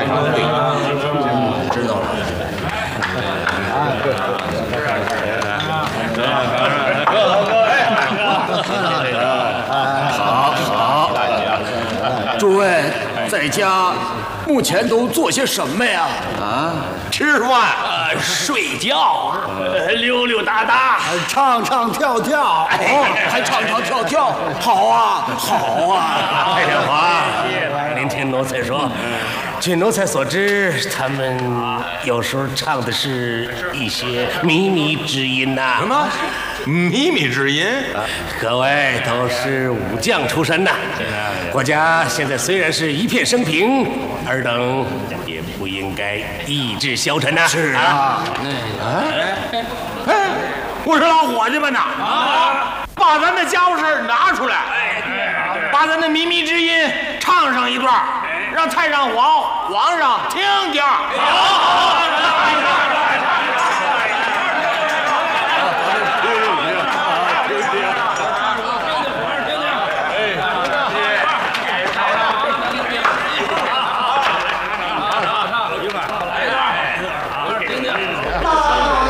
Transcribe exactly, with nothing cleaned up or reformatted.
知道了。好好，诸位在家目前都做些什么呀？啊， 吃饭、呃、睡觉、呃、溜溜达达、 唱唱跳跳，哦，还唱唱跳跳，好啊，好啊！ 太天华，您听奴才说，据奴才所知，他们有时候唱的是一些靡靡之音呐、啊。 什么？靡靡之音？ 各位都是武将出身呐，国家现在虽然是一片升平，尔等也不应该意志消沉呐。 是啊， 哎，我说老伙计们呐，啊，把咱的家务事拿出来，把咱的靡靡之音唱上一段，让太上皇皇上听听。